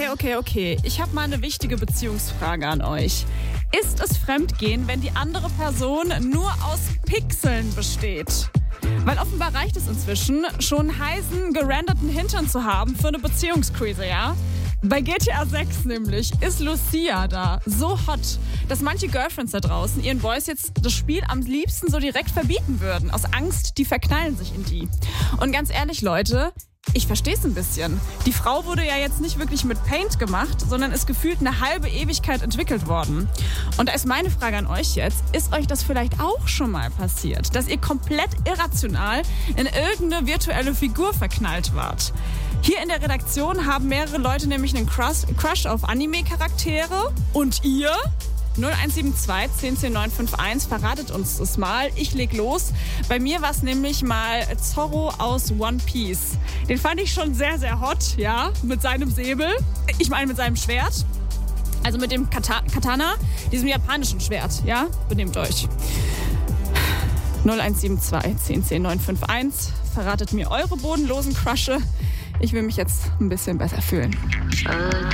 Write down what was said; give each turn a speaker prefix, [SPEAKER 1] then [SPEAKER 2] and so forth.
[SPEAKER 1] Okay. Ich habe mal eine wichtige Beziehungsfrage an euch. Ist es Fremdgehen, wenn die andere Person nur aus Pixeln besteht? Weil offenbar reicht es inzwischen, schon einen heißen, gerenderten Hintern zu haben für eine Beziehungskrise, ja? Bei GTA 6 nämlich ist Lucia da so hot, dass manche Girlfriends da draußen ihren Boys jetzt das Spiel am liebsten so direkt verbieten würden. Aus Angst, die verknallen sich in die. Und ganz ehrlich, Leute, ich verstehe es ein bisschen. Die Frau wurde ja jetzt nicht wirklich mit Paint gemacht, sondern ist gefühlt eine halbe Ewigkeit entwickelt worden. Und da ist meine Frage an euch jetzt, ist euch das vielleicht auch schon mal passiert, dass ihr komplett irrational in irgendeine virtuelle Figur verknallt wart? Hier in der Redaktion haben mehrere Leute nämlich einen Crush auf Anime-Charaktere. Und ihr? 0172 1010 951, verratet uns das mal. Ich leg los. Bei mir war es nämlich mal Zorro aus One Piece. Den fand ich schon sehr, sehr hot, ja, mit seinem Säbel. Ich meine mit seinem Schwert. Also mit dem Katana, diesem japanischen Schwert, ja? Benehmt euch. 0172 1010 951, verratet mir eure bodenlosen Crushe. Ich will mich jetzt ein bisschen besser fühlen.